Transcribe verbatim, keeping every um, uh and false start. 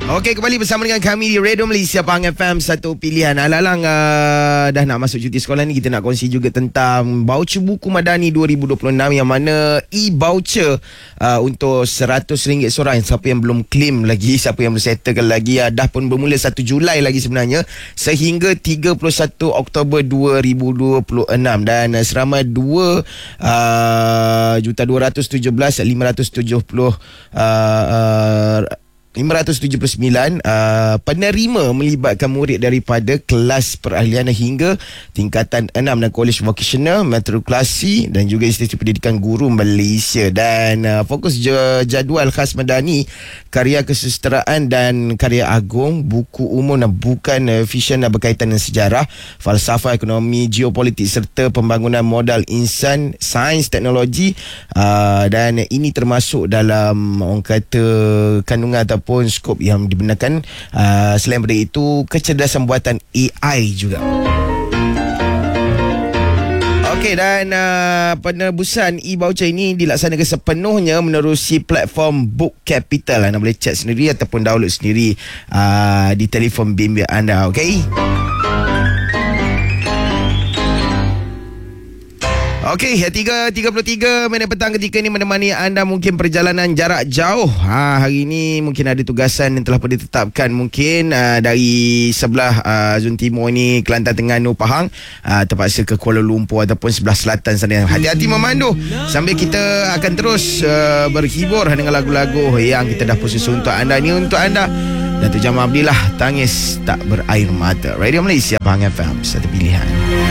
Okey, kembali bersama dengan kami di Radio Malaysia Pahang F M, satu pilihan. Alang-alang uh, dah nak masuk cuti sekolah ni, kita nak kongsi juga tentang voucher buku Madani dua ribu dua puluh enam, yang mana e-voucher uh, untuk seratus ringgit seorang. Siapa yang belum claim lagi, siapa yang belum settlekan lagi, uh, dah pun bermula satu Julai lagi sebenarnya, sehingga tiga puluh satu Oktober dua ribu dua puluh enam. Dan uh, seramai dua juta dua ratus tujuh belas ribu lima ratus tujuh puluh uh, uh, lima ratus tujuh puluh sembilan uh, penerima melibatkan murid daripada kelas perahlian hingga tingkatan enam dan Kolej Vocasional, Matrikulasi dan juga Institut Pendidikan Guru Malaysia. Dan uh, fokus je, jadual khas Madani, karya kesusasteraan dan karya agung, buku umum dan bukan uh, fiksyen dan berkaitan dengan sejarah, falsafah, ekonomi, geopolitik serta pembangunan modal insan, sains, teknologi, uh, dan ini termasuk dalam orang kata kandungan atau pun skop yang dibenarkan. Uh, selain daripada itu, kecerdasan buatan A I juga. Okey, dan uh, penebusan e-voucher ini dilaksanakan sepenuhnya menerusi platform Book Capital. Anda boleh cek sendiri ataupun download sendiri uh, di telefon bimbit anda. Okey. Okey, tiga tiga puluh tiga minit petang ketika ini menemani anda mungkin perjalanan jarak jauh. Ha, hari ini mungkin ada tugasan yang telah pun ditetapkan, mungkin uh, dari sebelah uh, Zon Timur ni, Kelantan, Terengganu, Pahang, uh, terpaksa ke Kuala Lumpur ataupun sebelah selatan sana. Hati-hati memandu sambil kita akan terus uh, berhibur dengan lagu-lagu yang kita dah pun susun untuk anda. Ni untuk anda, Datuk Jamal Abdillah, Tangis Tak Berair Mata. Radio Malaysia Pahang F M, satu pilihan.